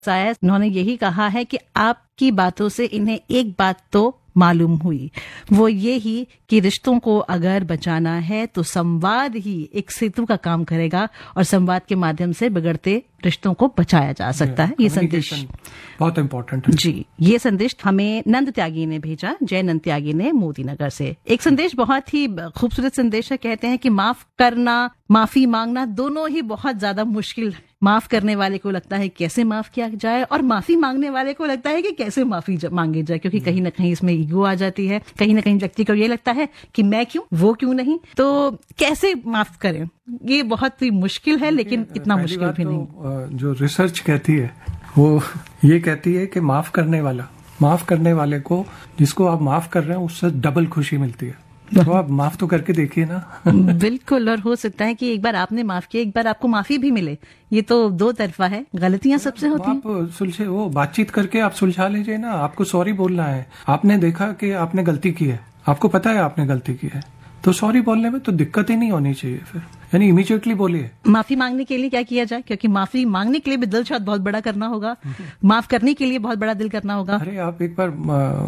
शायद उन्होंने यही कहा है कि आपकी बातों से इन्हें एक बात तो मालूम हुई, वो ये ही कि रिश्तों को अगर बचाना है तो संवाद ही एक सेतु का काम करेगा और संवाद के माध्यम से बिगड़ते रिश्तों को बचाया जा सकता है। ये संदेश बहुत इम्पोर्टेंट है जी। ये संदेश हमें नंद त्यागी ने भेजा, जय नंद त्यागी ने मोदी नगर से। एक संदेश बहुत ही खूबसूरत संदेश है। कहते हैं कि माफ करना, माफी मांगना दोनों ही बहुत ज्यादा मुश्किल है। माफ करने वाले को लगता है कैसे माफ किया जाए और माफी मांगने वाले को लगता है कि कैसे माफी मांगी जाए, क्योंकि कहीं ना कहीं इसमें ईगो आ जाती है। कहीं ना कहीं व्यक्ति को ये लगता है कि मैं क्यों, वो क्यों नहीं, तो कैसे माफ करें, ये बहुत ही मुश्किल है। लेकिन इतना मुश्किल भी नहीं। जो रिसर्च कहती है वो ये कहती है कि माफ करने वाले को, जिसको आप माफ कर रहे हैं, उससे डबल खुशी मिलती है। तो आप माफ तो करके देखिए ना। बिल्कुल। और हो सकता है कि एक बार आपने माफ किया, एक बार आपको माफी भी मिले। ये तो दो तरफा है, गलतियां सबसे होती हैं। आप सुलझे, वो बातचीत करके आप सुलझा लीजिए ना। आपको सॉरी बोलना है, आपने देखा कि आपने गलती की है, आपको पता है आपने गलती की है, तो सॉरी बोलने में तो दिक्कत ही नहीं होनी चाहिए। फिर यानी इमीडिएटली बोलिए। माफी मांगने के लिए क्या किया जाए, क्योंकि माफी मांगने के लिए भी दिल शायद बहुत बड़ा करना होगा, माफ करने के लिए बहुत बड़ा दिल करना होगा। अरे आप एक बार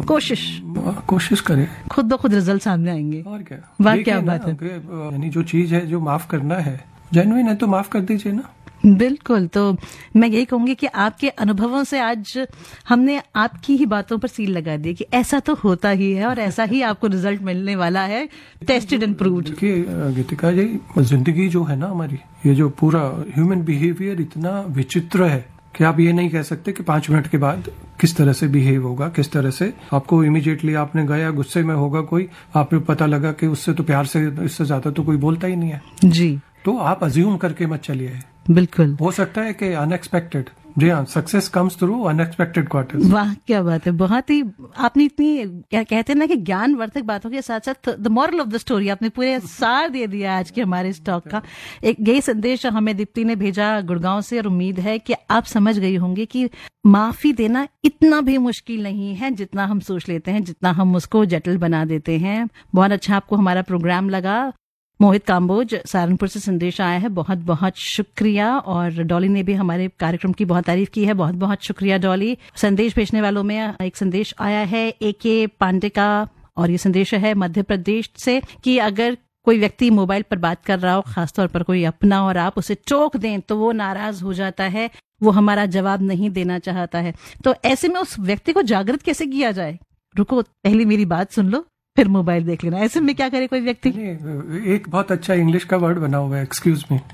कोशिश करें, खुद ब खुद रिजल्ट सामने आएंगे। और क्या बात है। यानी जो चीज है, जो माफ करना है, जेन्युइन है, तो माफ कर दीजिए ना। बिल्कुल। तो मैं यही कहूंगी कि आपके अनुभवों से आज हमने आपकी ही बातों पर सील लगा दी कि ऐसा तो होता ही है और ऐसा ही आपको रिजल्ट मिलने वाला है, टेस्टेड एंड प्रूव्ड। देखिए गीतिका जी, जिंदगी जो है ना हमारी, ये जो पूरा ह्यूमन बिहेवियर इतना विचित्र है कि आप ये नहीं कह सकते कि 5 मिनट के बाद किस तरह से बिहेव होगा, किस तरह से आपको इमीडिएटली आपने गया, गुस्से में होगा कोई, आपको पता लगा कि उससे तो प्यार से, इससे ज्यादा तो कोई बोलता ही नहीं है जी। तो आप अज्यूम करके मत चलिए। बिल्कुल हो सकता है कि अनएक्सपेक्टेड, जी हाँ, success comes through unexpected quarters. वाह क्या बात है। बहुत ही आपने इतनी, क्या कहते हैं ना कि ज्ञानवर्धक बातों के साथ साथ the moral of the story आपने पूरे सार दे दिया आज के हमारे इस टॉक का। एक यही संदेश हमें दीप्ति ने भेजा गुड़गांव से और उम्मीद है कि आप समझ गई होंगी कि माफी देना इतना भी मुश्किल नहीं है जितना हम सोच लेते हैं, जितना हम उसको जटिल बना देते हैं। बहुत अच्छा आपको हमारा प्रोग्राम लगा। मोहित काम्बोज सहारनपुर से संदेश आया है, बहुत बहुत शुक्रिया। और डॉली ने भी हमारे कार्यक्रम की बहुत तारीफ की है, बहुत बहुत शुक्रिया डॉली। संदेश भेजने वालों में एक संदेश आया है AK पांडे का, और ये संदेश है मध्य प्रदेश से कि अगर कोई व्यक्ति मोबाइल पर बात कर रहा हो, खासतौर पर कोई अपना, और आप उसे टोक दें तो वो नाराज हो जाता है, वो हमारा जवाब नहीं देना चाहता है। तो ऐसे में उस व्यक्ति को जागृत कैसे किया जाए? रुको, पहले मेरी बात सुन लो, फिर मोबाइल देख लेना। ऐसे में क्या करे कोई व्यक्ति? एक बहुत अच्छा इंग्लिश का वर्ड बना हुआ है, एक्सक्यूज मी,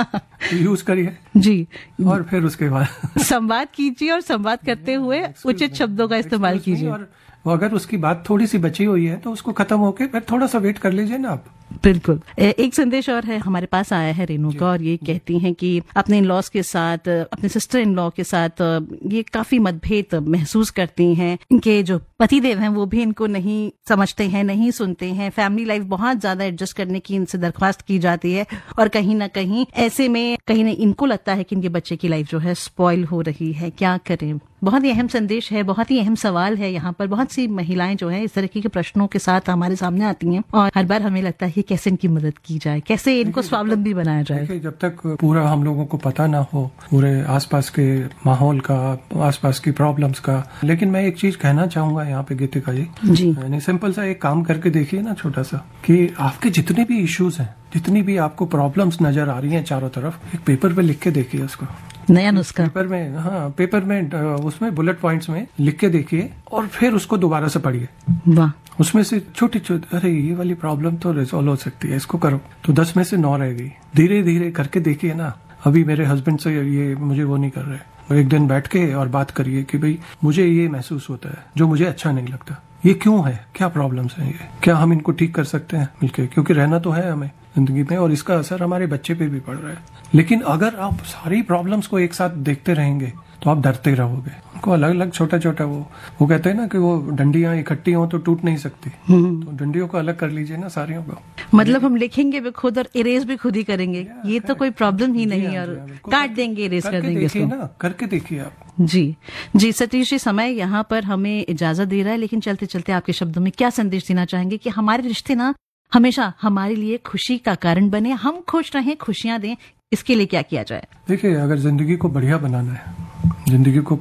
यूज करिए जी, और फिर उसके बाद संवाद कीजिए और संवाद करते हुए उचित शब्दों का इस्तेमाल कीजिए। और अगर उसकी बात थोड़ी सी बची हुई है तो उसको खत्म होके फिर थोड़ा सा वेट कर लीजिए ना आप। बिल्कुल। एक संदेश और है हमारे पास आया है रेणु का, और ये कहती हैं कि अपने इन लॉज के साथ, अपने सिस्टर इन लॉ के साथ ये काफी मतभेद महसूस करती हैं। इनके जो पतिदेव हैं वो भी इनको नहीं समझते हैं, नहीं सुनते हैं। फैमिली लाइफ बहुत ज्यादा एडजस्ट करने की इनसे दरख्वास्त की जाती है, और कहीं ना कहीं ऐसे में कहीं ना इनको लगता है कि इनके बच्चे की लाइफ जो है स्पॉइल हो रही है। क्या करें? बहुत ही अहम संदेश है, बहुत ही अहम सवाल है। यहाँ पर बहुत सी महिलाएं जो है इस तरह के प्रश्नों के साथ हमारे सामने आती हैं, और हर बार हमें लगता है कि कैसे इनकी मदद की जाए, कैसे इनको स्वावलंबी बनाया जाए। जब तक पूरा हम लोगों को पता ना हो पूरे आसपास के माहौल का, आसपास की प्रॉब्लम्स का। लेकिन मैं एक चीज कहना चाहूंगा यहाँ पे गीतिका जी, यानी सिंपल सा एक काम करके देखिए ना, छोटा सा, कि आपके जितने भी इश्यूज हैं, जितनी भी आपको प्रॉब्लम्स नजर आ रही हैं चारों तरफ, एक पेपर पे लिख के देखिए उसको। नया नुस्खा पेपर में, हाँ पेपर में, उसमें बुलेट पॉइंट्स में लिख के देखिए और फिर उसको दोबारा से पढ़िए। वाह। उसमें से छोटी छोटी, अरे ये वाली प्रॉब्लम तो रिजॉल्व हो सकती है, इसको करो, तो 10 में से 9 रह गई। धीरे धीरे करके देखिए ना। अभी मेरे हस्बैंड से ये मुझे वो नहीं कर रहे, एक दिन बैठ के और बात करिए कि भाई मुझे ये महसूस होता है जो मुझे अच्छा नहीं लगता, ये क्यों है, क्या प्रॉब्लम्स हैं, ये क्या हम इनको ठीक कर सकते हैं मिलके, क्योंकि रहना तो है हमें जिंदगी में और इसका असर हमारे बच्चे पे भी पड़ रहा है। लेकिन अगर आप सारी प्रॉब्लम्स को एक साथ देखते रहेंगे तो आप डरते रहोगे। उनको अलग अलग छोटा छोटा, वो कहते हैं ना कि वो डंडियां इकट्ठी हो तो टूट नहीं सकती, तो डंडियों को अलग कर लीजिए ना सारियों को। मतलब हम लिखेंगे भी खुद और इरेज भी खुद ही करेंगे, ये तो कोई प्रॉब्लम ही नहीं है, और काट देंगे, इरेज कर देंगे इसको ना, करके देखिए आप। जी सतीश जी, समय यहाँ पर हमें इजाजत दे रहा है, लेकिन चलते चलते आपके शब्दों में क्या संदेश देना चाहेंगे कि हमारे रिश्ते ना हमेशा हमारे लिए खुशी का कारण बने, हम खुश रहें, खुशियां दें, इसके लिए क्या किया जाए? देखिए, अगर जिंदगी को बढ़िया बनाना है, जिंदगी को